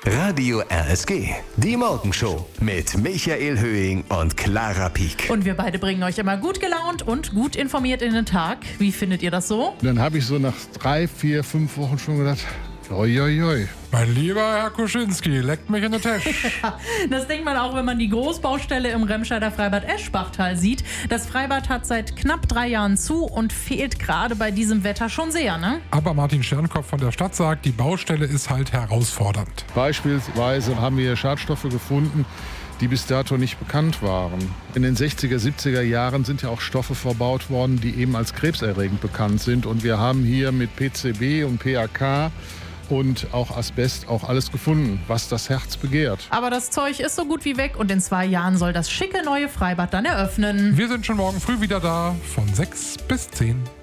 Radio RSG, die Morgenshow mit Michael Höhing und Clara Pieck. Und wir beide bringen euch immer gut gelaunt und gut informiert in den Tag. Wie findet ihr das so? Dann habe ich so nach 3, 4, 5 Wochen schon gedacht, oi, oi, oi. Mein lieber Herr Kuschinski, leckt mich in den Tisch. Das denkt man auch, wenn man die Großbaustelle im Remscheider Freibad Eschbachtal sieht. Das Freibad hat seit knapp 3 Jahren zu und fehlt gerade bei diesem Wetter schon sehr, ne? Aber Martin Sternkopf von der Stadt sagt, die Baustelle ist halt herausfordernd. Beispielsweise haben wir Schadstoffe gefunden, die bis dato nicht bekannt waren. In den 60er, 70er Jahren sind ja auch Stoffe verbaut worden, die eben als krebserregend bekannt sind. Und wir haben hier mit PCB und PAK und auch Asbest auch alles gefunden, was das Herz begehrt. Aber das Zeug ist so gut wie weg und in 2 Jahren soll das schicke neue Freibad dann eröffnen. Wir sind schon morgen früh wieder da, von 6 bis 10.